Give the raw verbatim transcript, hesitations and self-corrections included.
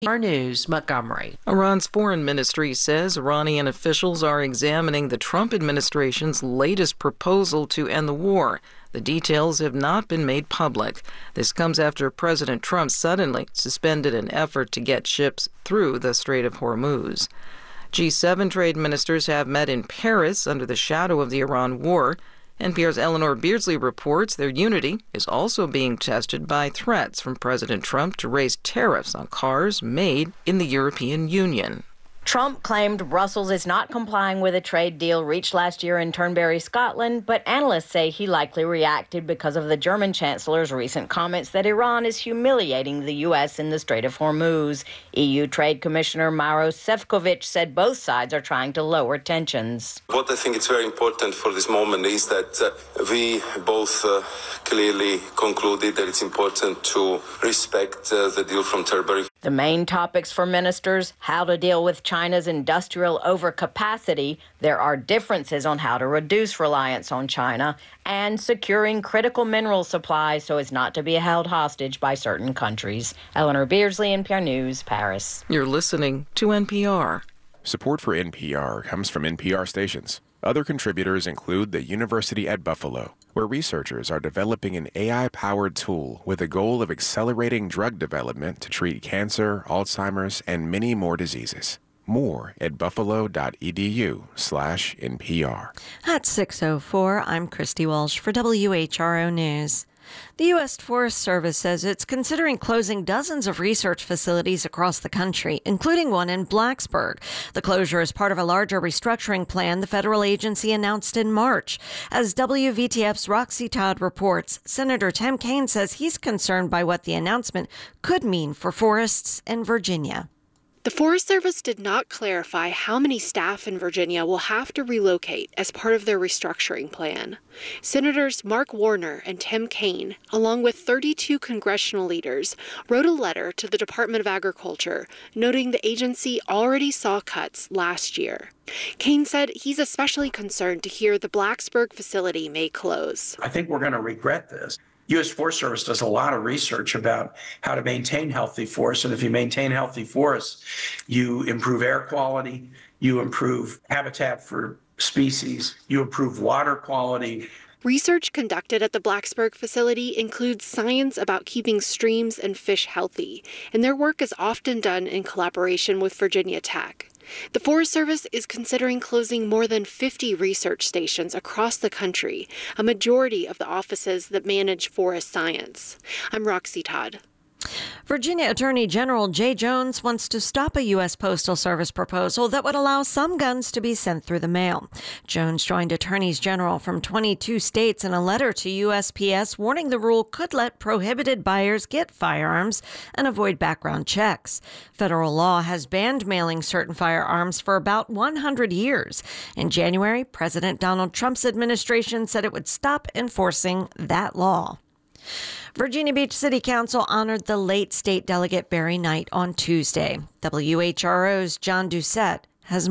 Our News, Montgomery. Iran's foreign ministry says Iranian officials are examining the Trump administration's latest proposal to end the war. The details have not been made public. This comes after President Trump suddenly suspended an effort to get ships through the Strait of Hormuz. G seven trade ministers have met in Paris under the shadow of the Iran war. N P R's Eleanor Beardsley reports their unity is also being tested by threats from President Trump to raise tariffs on cars made in the European Union. Trump claimed Brussels is not complying with a trade deal reached last year in Turnberry, Scotland, but analysts say he likely reacted because of the German chancellor's recent comments that Iran is humiliating the U S in the Strait of Hormuz. E U Trade Commissioner Maros Sefcovic said both sides are trying to lower tensions. What I think is very important for this moment is that uh, we both uh, clearly concluded that it's important to respect uh, the deal from Turnberry. The main topics for ministers: how to deal with China's industrial overcapacity, there are differences on how to reduce reliance on China, and securing critical mineral supplies so as not to be held hostage by certain countries. Eleanor Beardsley, N P R News, Paris. You're listening to N P R. Support for N P R comes from N P R stations. Other contributors include the University at Buffalo, where researchers are developing an A I-powered tool with the goal of accelerating drug development to treat cancer, Alzheimer's, and many more diseases. More at buffalo.edu slash NPR. At six oh four, I'm Christy Walsh for W H R O News. The U S Forest Service says it's considering closing dozens of research facilities across the country, including one in Blacksburg. The closure is part of a larger restructuring plan the federal agency announced in March. As W V T F's Roxy Todd reports, Senator Tim Kaine says he's concerned by what the announcement could mean for forests in Virginia. The Forest Service did not clarify how many staff in Virginia will have to relocate as part of their restructuring plan. Senators Mark Warner and Tim Kaine, along with thirty-two congressional leaders, wrote a letter to the Department of Agriculture, noting the agency already saw cuts last year. Kaine said he's especially concerned to hear the Blacksburg facility may close. I think we're going to regret this. U S Forest Service does a lot of research about how to maintain healthy forests. And if you maintain healthy forests, you improve air quality, you improve habitat for species, you improve water quality. Research conducted at the Blacksburg facility includes science about keeping streams and fish healthy, and their work is often done in collaboration with Virginia Tech. The Forest Service is considering closing more than fifty research stations across the country, a majority of the offices that manage forest science. I'm Roxy Todd. Virginia Attorney General Jay Jones wants to stop a U S Postal Service proposal that would allow some guns to be sent through the mail. Jones joined attorneys general from twenty-two states in a letter to U S P S warning the rule could let prohibited buyers get firearms and avoid background checks. Federal law has banned mailing certain firearms for about one hundred years. In January, President Donald Trump's administration said it would stop enforcing that law. Virginia Beach City Council honored the late state delegate Barry Knight on Tuesday. W H R O's John Doucette has more.